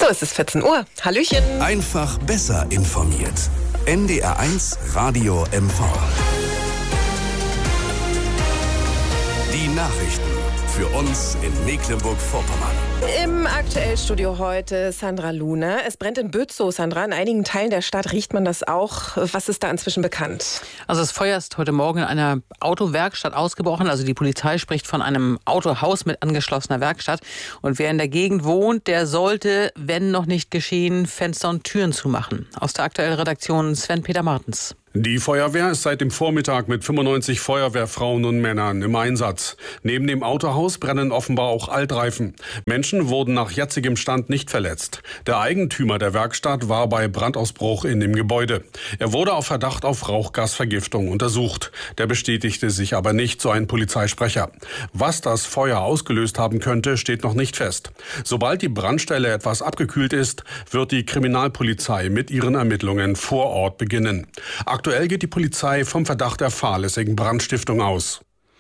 So, es ist 14 Uhr. Hallöchen. Einfach besser informiert. NDR1 Radio MV. Die Nachrichten für uns in Mecklenburg-Vorpommern. Im Aktuellstudio heute Sandra Luhner. Es brennt in Bützow, Sandra. In einigen Teilen der Stadt riecht man das auch. Was ist da inzwischen bekannt? Also das Feuer ist heute Morgen in einer Autowerkstatt ausgebrochen. Also die Polizei spricht von einem Autohaus mit angeschlossener Werkstatt. Und wer in der Gegend wohnt, der sollte, wenn noch nicht geschehen, Fenster und Türen zumachen. Aus der aktuellen Redaktion Sven-Peter Martens. Die Feuerwehr ist seit dem Vormittag mit 95 Feuerwehrfrauen und Männern im Einsatz. Neben dem Autohaus brennen offenbar auch Altreifen. Menschen wurden nach jetzigem Stand nicht verletzt. Der Eigentümer der Werkstatt war bei Brandausbruch in dem Gebäude. Er wurde auf Verdacht auf Rauchgasvergiftung untersucht. Der bestätigte sich aber nicht, so ein Polizeisprecher. Was das Feuer ausgelöst haben könnte, steht noch nicht fest. Sobald die Brandstelle etwas abgekühlt ist, wird die Kriminalpolizei mit ihren Ermittlungen vor Ort beginnen. Aktuell geht die Polizei vom Verdacht der fahrlässigen Brandstiftung aus.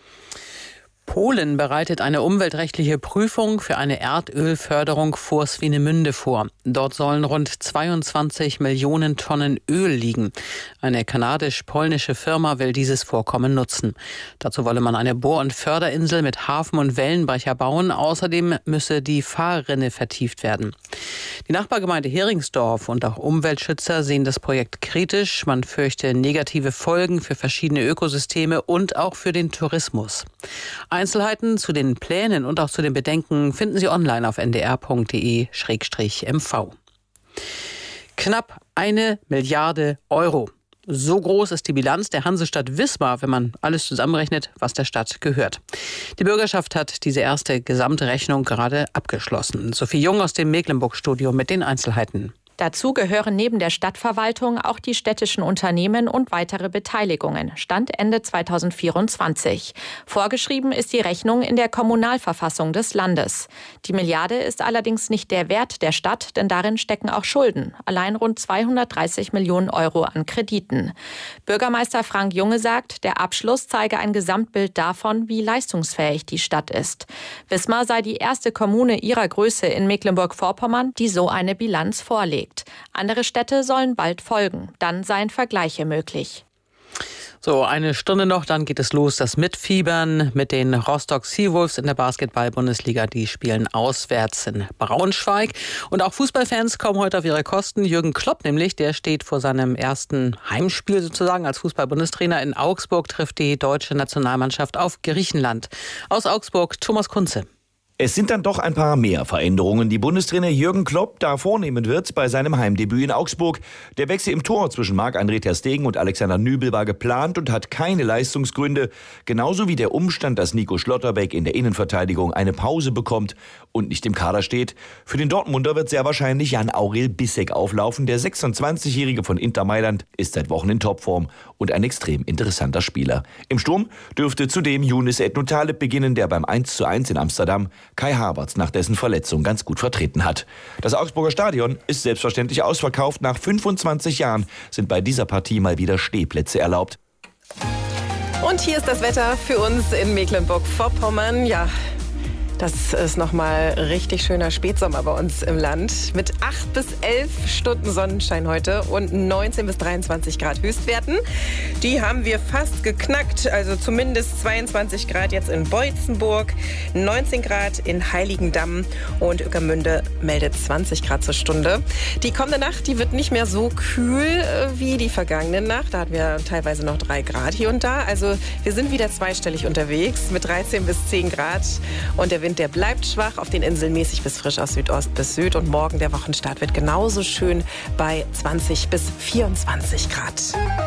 Polen bereitet eine umweltrechtliche Prüfung für eine Erdölförderung vor Swinemünde vor. Dort sollen rund 22 Millionen Tonnen Öl liegen. Eine kanadisch-polnische Firma will dieses Vorkommen nutzen. Dazu wolle man eine Bohr- und Förderinsel mit Hafen- und Wellenbrecher bauen. Außerdem müsse die Fahrrinne vertieft werden. Die Nachbargemeinde Heringsdorf und auch Umweltschützer sehen das Projekt kritisch. Man fürchte negative Folgen für verschiedene Ökosysteme und auch für den Tourismus. Einzelheiten zu den Plänen und auch zu den Bedenken finden Sie online auf ndr.de/mv. Knapp 1 Milliarde Euro. So groß ist die Bilanz der Hansestadt Wismar, wenn man alles zusammenrechnet, was der Stadt gehört. Die Bürgerschaft hat diese erste Gesamtrechnung gerade abgeschlossen. Sophie Jung aus dem Mecklenburg-Studio mit den Einzelheiten. Dazu gehören neben der Stadtverwaltung auch die städtischen Unternehmen und weitere Beteiligungen. Stand Ende 2024. Vorgeschrieben ist die Rechnung in der Kommunalverfassung des Landes. Die Milliarde ist allerdings nicht der Wert der Stadt, denn darin stecken auch Schulden. Allein rund 230 Millionen Euro an Krediten. Bürgermeister Frank Junge sagt, der Abschluss zeige ein Gesamtbild davon, wie leistungsfähig die Stadt ist. Wismar sei die erste Kommune ihrer Größe in Mecklenburg-Vorpommern, die so eine Bilanz vorlegt. Andere Städte sollen bald folgen. Dann seien Vergleiche möglich. So, eine Stunde noch, dann geht es los. Das Mitfiebern mit den Rostock Seawolves in der Basketball-Bundesliga. Die spielen auswärts in Braunschweig. Und auch Fußballfans kommen heute auf ihre Kosten. Jürgen Klopp nämlich, der steht vor seinem ersten Heimspiel sozusagen als Fußball-Bundestrainer in Augsburg, trifft die deutsche Nationalmannschaft auf Griechenland. Aus Augsburg, Thomas Kunze. Es sind dann doch ein paar mehr Veränderungen, die Bundestrainer Jürgen Klopp da vornehmen wird bei seinem Heimdebüt in Augsburg. Der Wechsel im Tor zwischen Marc-André ter Stegen und Alexander Nübel war geplant und hat keine Leistungsgründe. Genauso wie der Umstand, dass Nico Schlotterbeck in der Innenverteidigung eine Pause bekommt und nicht im Kader steht. Für den Dortmunder wird sehr wahrscheinlich Jan-Aurel Bissek auflaufen. Der 26-Jährige von Inter Mailand ist seit Wochen in Topform und ein extrem interessanter Spieler. Im Sturm dürfte zudem Younes Ednou-Taleb beginnen, der beim 1:1 in Amsterdam Kai Havertz nach dessen Verletzung ganz gut vertreten hat. Das Augsburger Stadion ist selbstverständlich ausverkauft. Nach 25 Jahren sind bei dieser Partie mal wieder Stehplätze erlaubt. Und hier ist das Wetter für uns in Mecklenburg-Vorpommern. Ja, das ist nochmal richtig schöner Spätsommer bei uns im Land. Mit 8 bis 11 Stunden Sonnenschein heute und 19 bis 23 Grad Höchstwerten. Die haben wir fast geknackt. Also zumindest 22 Grad jetzt in Boitzenburg, 19 Grad in Heiligendamm und Ueckermünde meldet 20 Grad zur Stunde. Die kommende Nacht, die wird nicht mehr so kühl wie die vergangene Nacht. Da hatten wir teilweise noch 3 Grad hier und da. Also wir sind wieder zweistellig unterwegs mit 13 bis 10 Grad. Und der Wind, der bleibt schwach, auf den Inseln mäßig bis frisch aus Südost bis Süd. Und morgen der Wochenstart wird genauso schön bei 20 bis 24 Grad.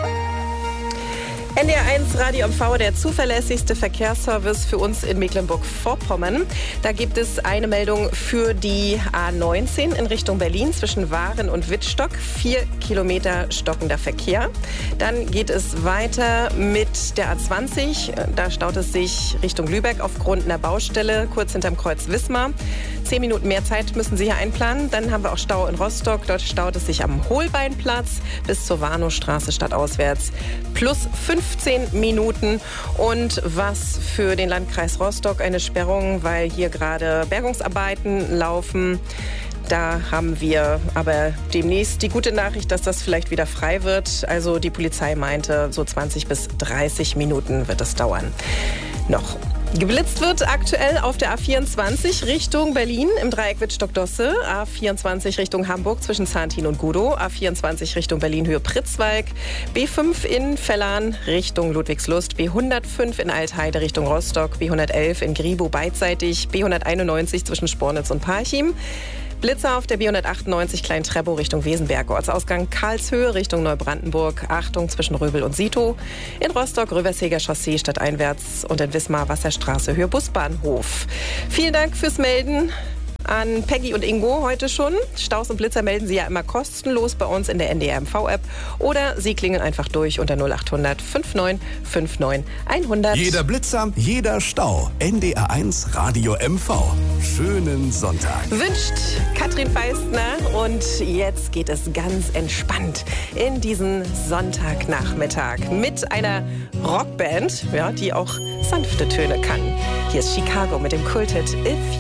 NDR1 Radio MV, der zuverlässigste Verkehrsservice für uns in Mecklenburg-Vorpommern. Da gibt es eine Meldung für die A19 in Richtung Berlin zwischen Waren und Wittstock. 4 Kilometer stockender Verkehr. Dann geht es weiter mit der A20. Da staut es sich Richtung Lübeck aufgrund einer Baustelle kurz hinterm Kreuz Wismar. 10 Minuten mehr Zeit müssen Sie hier einplanen. Dann haben wir auch Stau in Rostock. Dort staut es sich am Holbeinplatz bis zur Warnowstraße stadtauswärts. Plus 15 Minuten. Und was für den Landkreis Rostock eine Sperrung, weil hier gerade Bergungsarbeiten laufen. Da haben wir aber demnächst die gute Nachricht, dass das vielleicht wieder frei wird. Also die Polizei meinte, so 20 bis 30 Minuten wird es dauern. Noch. Geblitzt wird aktuell auf der A24 Richtung Berlin im Dreieck Wittstock-Dosse, A24 Richtung Hamburg zwischen Zahntin und Gudow, A24 Richtung Berlin-Höhe Pritzwalk, B5 in Vellan Richtung Ludwigslust, B105 in Altheide Richtung Rostock, B111 in Gribow beidseitig, B191 zwischen Spornitz und Parchim. Blitzer auf der B198 Klein-Treppow Richtung Wesenberg, Ortsausgang Karlshöhe Richtung Neubrandenburg, Achtung zwischen Röbel und Sito. In Rostock Röverseger Chaussee stadteinwärts und in Wismar Wasserstraße Höhe Busbahnhof. Vielen Dank fürs Melden an Peggy und Ingo heute schon. Staus und Blitzer melden Sie ja immer kostenlos bei uns in der NDR MV-App oder Sie klingeln einfach durch unter 0800 5959 100. Jeder Blitzer, jeder Stau. NDR1 Radio MV. Schönen Sonntag. Wünscht Katrin Feistner und jetzt geht es ganz entspannt in diesen Sonntagnachmittag mit einer Rockband, ja, die auch sanfte Töne kann. Hier ist Chicago mit dem Kulthit If